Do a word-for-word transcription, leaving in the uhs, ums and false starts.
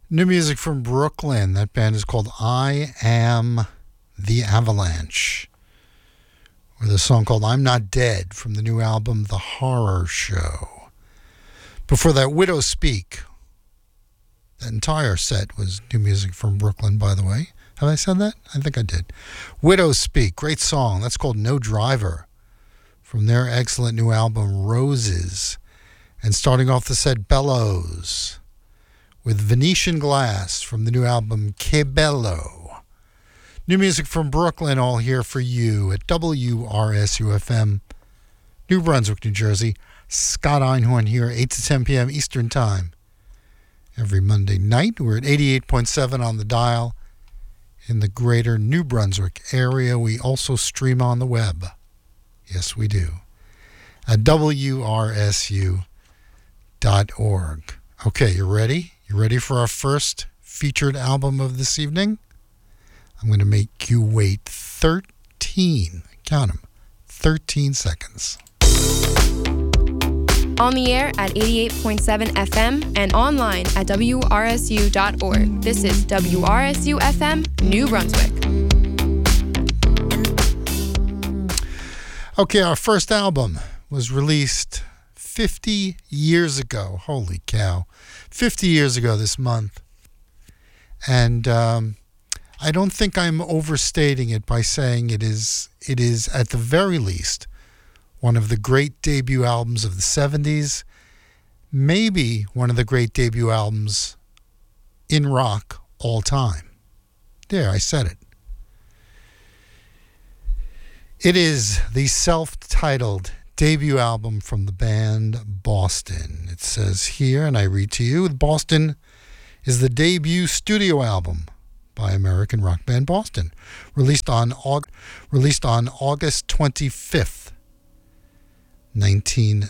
New music from Brooklyn. That band is called I Am the Avalanche, with a song called I'm Not Dead from the new album The Horror Show. Before that, Widow Speak. That entire set was new music from Brooklyn, by the way. Have I said that? I think I did. Widow Speak, great song. That's called No Driver from their excellent new album Roses. And starting off the set, Bellows with Venetian Glass from the new album Que Bello. New music from Brooklyn, all here for you at W R S U F M, New Brunswick, New Jersey. Scott Einhorn here, eight to ten p.m. Eastern Time. Every Monday night, we're at eighty-eight point seven on the dial in the greater New Brunswick area. We also stream on the web. Yes, we do. At W R S U dot org. Okay, you ready? You ready for our first featured album of this evening? I'm going to make you wait thirteen, count them, thirteen seconds. On the air at eighty-eight point seven F M and online at W R S U dot org. This is W R S U F M, New Brunswick. Okay, our first album was released fifty years ago. Holy cow. fifty years ago this month. And um, I don't think I'm overstating it by saying it is it is at the very least one of the great debut albums of the seventies, maybe one of the great debut albums in rock all time. There, I said it. It is the self-titled debut album from the band Boston. It says here, and I read to you, Boston is the debut studio album by American rock band Boston, released on Aug- released on August twenty-fifth, nineteen